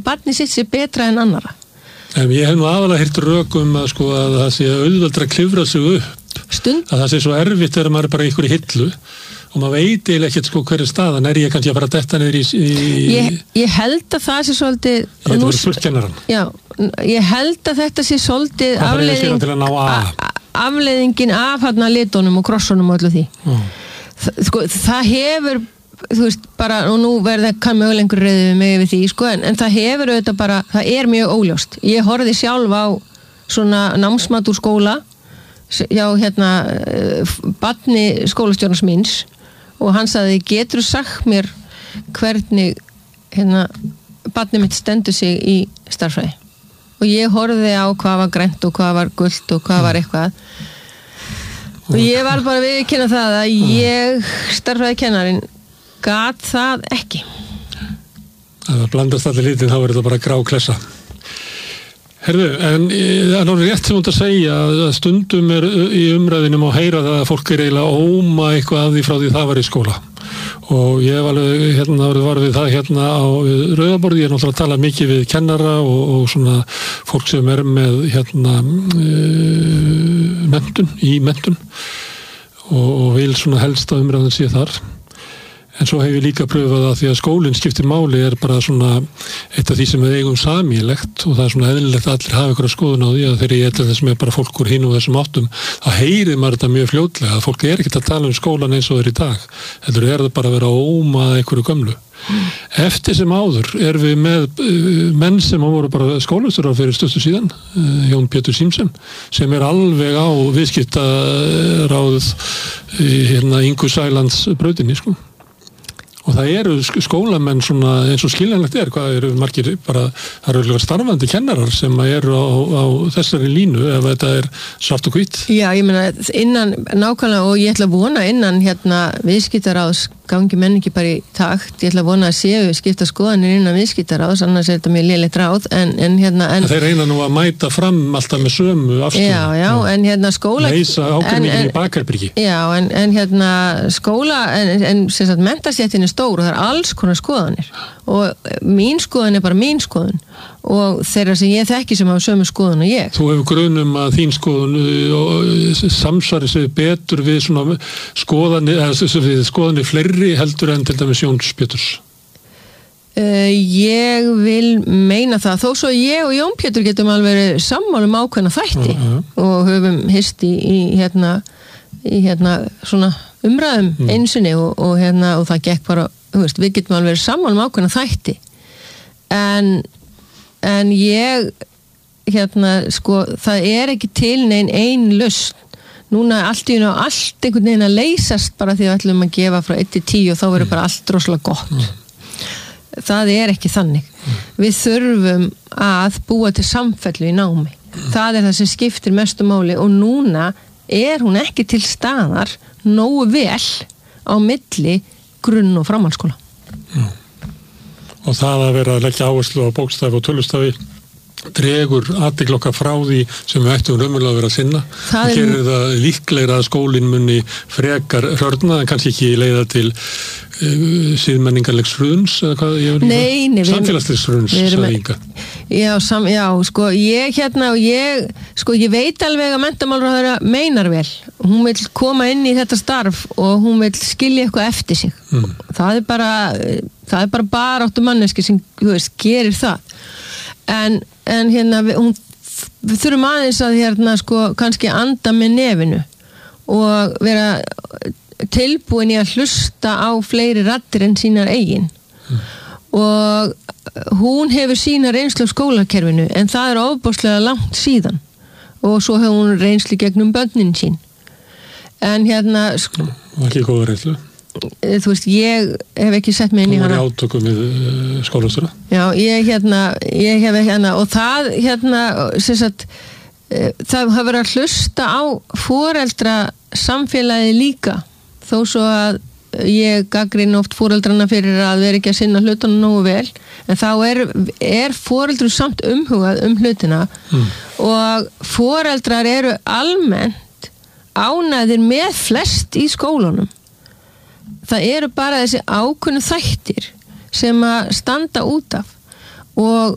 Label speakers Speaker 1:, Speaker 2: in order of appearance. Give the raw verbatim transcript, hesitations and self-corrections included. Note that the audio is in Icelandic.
Speaker 1: barnið sitt sé betra en annara.
Speaker 2: En ég hef nú aðalega heyrt rökum að sko að það sé auðveldra að klifra sig upp.
Speaker 1: Stund.
Speaker 2: Að það sé svo erfitt þegar maður er bara í einhverju hillu og maður veit eiginlega ekkert sko hverju staðan er ég kannski að fara að detta niður í... í...
Speaker 1: Ég, ég held að það sé svolítið...
Speaker 2: Ég held að vera spurtkennaran.
Speaker 1: Já, ég held að þetta sé svolítið afleiðing,
Speaker 2: a,
Speaker 1: afleiðingin af hérna litunum og krossunum og öllu því.
Speaker 2: Mm.
Speaker 1: Þa, sko, það hefur... þú veist, bara, og nú verða kann mögulega einhver reyði við mig við því, sko, en, en það hefur auðvitað bara, það er mjög óljóst. Ég horfði sjálf á svona námsmat úr skóla, já, hérna, barni skólastjórnars míns, og hann sagði, getur þú sagt mér hvernig, hérna, barnið mitt stendur sig í stærðfræði? Og ég horfði á hvað var grænt og hvað var gult og hvað var eitthvað. Og ég var bara viðurkenna það að ég, stærðfræðikennarinn, gat það ekki.
Speaker 2: Það blandast allir lítið, þá verður þetta bara grá klessa. Herðu, en það er náttúrulega rétt sem hún að segja að stundum er í umræðinum að heyra það að fólk er eiginlega óma eitthvað af því frá því það var í skóla. Og ég hef alveg, hérna, var við það hérna á Rauðaborði, ég er náttúrulega að tala mikið við kennara og, og svona fólk sem er með hérna uh, menntun, í menntun og, og vil svona helst að umræðin sé þar. En svo hef ég líka pröfað að því að skólinn skiptir máli er bara svona eitt af því sem við eigum samílegt og það er svona eðlilegt að allir hafa ykkur að skoðun á því að þegar ég ætla þessum er bara fólk úr hinn og þessum áttum, þá heyrir maður þetta mjög fljótlega að fólk er ekkert að tala um skólan eins og er í dag. Heldur er það bara að vera að óma einhverju gömlu. Eftir sem áður er við með menn sem voru bara skólastjórar fyrir stuttu síðan, Jón Pétur Símsen, sem er alveg á viðskiptaráð hérna Ingu Sælands brautinni, sko. Og það eru skólamenn svona eins og skiljanlegt er, hvað eru margir bara, það eru starfandi kennarar sem eru á, á þessari línu ef þetta er svart og hvítt.
Speaker 1: Já, ég meina innan, nákvæmlega, og ég ætla að vona innan hérna viðskiptaráðs gangi menn ekki bara í takt, ég ætla að vona að séu skipta skoðanir innan viðskiptaráðs, annars er þetta mjög lélegt ráð, en, en hérna... En,
Speaker 2: þeir reyna nú að mæta fram alltaf með sömu afstöðu.
Speaker 1: Já, já, en hérna skóla...
Speaker 2: Leysa ákveðningin í bakherbyrgi.
Speaker 1: Já, en, en hérna skóla, en, en sem sagt menntastéttin er stór og það er alls konar skoðanir og mín skoðun er bara mín skoðun og þeirra sem ég þekki sem hafa sömu skoðun og ég.
Speaker 2: Þú hefur grunum að þín skoðun samsvari sig betur við svona skoðanir, eða skoðanir fleiri heldur en til dæmis Jóns Péturs?
Speaker 1: Uh, ég vil meina það, þó svo ég og Jón Pétur getum alveg verið sammála um ákveðna þætti uh, uh. og höfum hist í, í hérna, í hérna svona umræðum mm. einsinni og, og hérna og það gekk bara, þú veist, við getum alveg verið sammála um ákveðna þætti en en ég hérna, sko, það er ekki til nein ein lausn. Núna allt í einu allt einhvern veginn að leysast bara því að við ætlum að gefa frá eitt til tíu og þá verður bara allt rosalega gott. Mm. Það er ekki þannig. Mm. Við þurfum að búa til samfellu í námi. Mm. Það er það sem skiptir mestu máli og núna er hún ekki til staðar nógu vel á milli grunn- og framhaldsskóla.
Speaker 2: Mm. Og það að vera að leggja áherslu á bókstafi og tölustafi dregur athygli okkar frá því sem við ættum raunverulega að vera að sinna. Það gerir það líklegra að skólinn muni frekar hörna en kannski ekki leiða til uh, siðmenningarlegs hruns eða hvað ég verður
Speaker 1: ekki
Speaker 2: samfélagslegs hruns, sagði Inga.
Speaker 1: Já, sam, já, sko, ég hérna og ég, sko, ég veit alveg að menntamálráðherra meinar vel. Hún vil koma inn í þetta starf og hún vil skilja eitthvað eftir sig. Mm. Það er bara, það er bara baráttu manneski sem, þú veist, gerir það. En, en hérna, við, hún, við þurfum aðeins að hérna, sko, kannski anda með nefinu og vera tilbúin í að hlusta á fleiri raddir en sínar eigin. Mm. Og hún hefur sína reynslu á skólakerfinu en það er ofboðslega langt síðan og svo hefur hún reynslu gegnum börnin sín en hérna sko,
Speaker 2: var ekki góða reynslu?
Speaker 1: Þú veist, ég hef ekki sett mig inn í hana.
Speaker 2: Þú var í átökum við uh, skólastjóra?
Speaker 1: Já, ég hérna, ég hef ekki hana og það hérna, sem sagt uh, það hafa verið að hlusta á foreldra samfélagi líka þó svo að ég gagnrýni oft foreldrana fyrir að vera ekki að sinna hlutunum nógu vel en þá er, er foreldrum samt umhugað um hlutina mm. og foreldrar eru almennt ánægðir með flest í skólunum. Það eru bara þessi ákveðnu þættir sem að standa út af og